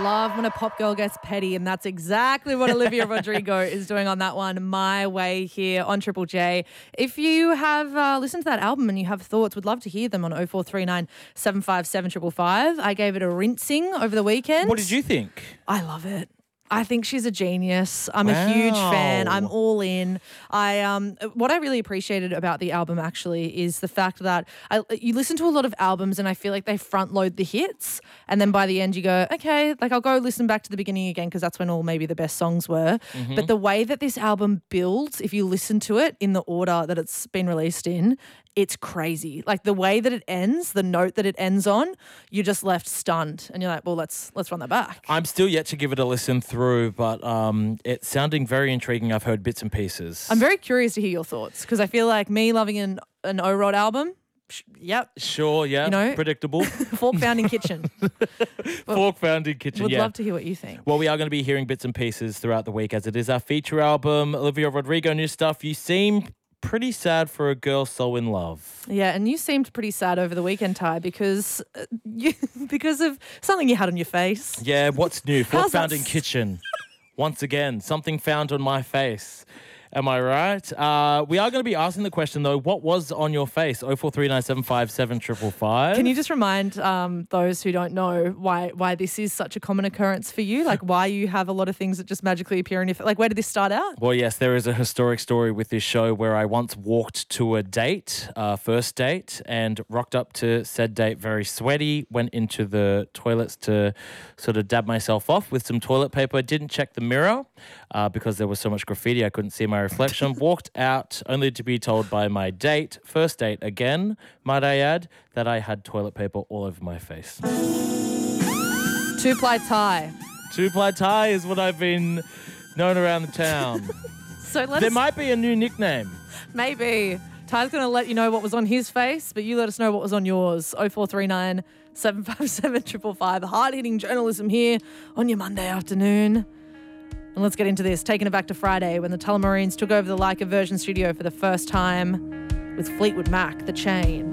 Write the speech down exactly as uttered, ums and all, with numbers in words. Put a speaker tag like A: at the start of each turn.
A: love when a pop girl gets petty, and that's exactly what Olivia Rodrigo is doing on that one, My Way, here on Triple J. If you have uh, listened to that album and you have thoughts, would love to hear them on oh four three nine, seven five seven, five five five. I gave it a rinsing over the weekend.
B: What did you think?
A: I love it. I think she's a genius. I'm
B: wow.
A: a huge fan. I'm all in. I um, what I really appreciated about the album actually is the fact that I, you listen to a lot of albums and I feel like they front load the hits, and then by the end you go, okay, like I'll go listen back to the beginning again because that's when all maybe the best songs were. Mm-hmm. But the way that this album builds, if you listen to it in the order that it's been released in, it's crazy. Like the way that it ends, the note that it ends on, you're just left stunned, and you're like, well, let's let's run that back.
B: I'm still yet to give it a listen through, but um, it's sounding very intriguing. I've heard bits and pieces.
A: I'm very curious to hear your thoughts because I feel like me loving an an O-Rod album. Sh- yep.
B: Sure. Yeah.
A: You know,
B: predictable.
A: Fork found in kitchen.
B: Fork found in kitchen.
A: Would
B: yeah.
A: love to hear what you think.
B: Well, we are going to be hearing bits and pieces throughout the week as it is our feature album, Olivia Rodrigo, new stuff. You seem pretty sad for a girl so in love.
A: Yeah, and you seemed pretty sad over the weekend, Ty, because uh, you, because of something you had on your face.
B: Yeah, what's new? Fork
A: How's
B: found
A: that
B: in
A: s-
B: kitchen. Once again, something found on my face. Am I right? Uh, we are going to be asking the question, though, what was on your face? oh four three nine, seven five seven, five five five.
A: Can you just remind um, those who don't know why why this is such a common occurrence for you? Like why you have a lot of things that just magically appear in your face? Like where did this start out?
B: Well, yes, there is a historic story with this show where I once walked to a date, uh, first date, and rocked up to said date very sweaty, went into the toilets to sort of dab myself off with some toilet paper, didn't check the mirror uh, because there was so much graffiti I couldn't see my reflection, walked out only to be told by my date, first date again, might I add, that I had toilet paper all over my face.
A: Two-ply tie.
B: Two-ply tie is what I've been known around the town.
A: So let
B: There
A: us,
B: might be a new nickname.
A: maybe. Ty's going to let you know what was on his face, but you let us know what was on yours. oh four three nine, seven five seven, five five five. Hard-hitting journalism here on your Monday afternoon. And let's get into this. Taking it back to Friday when the Tullamarines took over the Leica Version studio for the first time with Fleetwood Mac, The Chain.